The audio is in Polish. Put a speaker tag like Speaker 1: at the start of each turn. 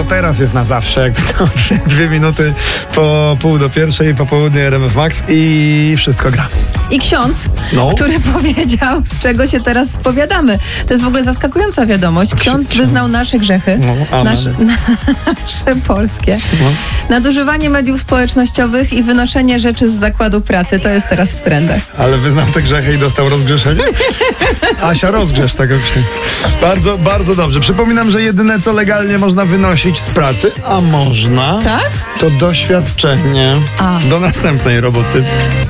Speaker 1: teraz jest na zawsze, jakby to 2 minuty po 12:30, po południu RMF Max i wszystko gra.
Speaker 2: I ksiądz,
Speaker 1: No.
Speaker 2: który powiedział, z czego się teraz spowiadamy. To jest w ogóle zaskakująca wiadomość. Ksiądz wyznał nasze grzechy,
Speaker 1: No, amen.
Speaker 2: nasze polskie.
Speaker 1: No.
Speaker 2: Nadużywanie mediów społecznościowych i wynoszenie rzeczy z zakładu pracy. To jest teraz w trendach.
Speaker 1: Ale wyznał te grzechy i dostał rozgrzeszenie? Asia, rozgrzesz tego księdza. Bardzo, bardzo dobrze. Przypominam, że jedyne, co legalnie można wynosić z pracy, a można,
Speaker 2: Tak?
Speaker 1: to doświadczenie.
Speaker 2: A.
Speaker 1: Do następnej roboty.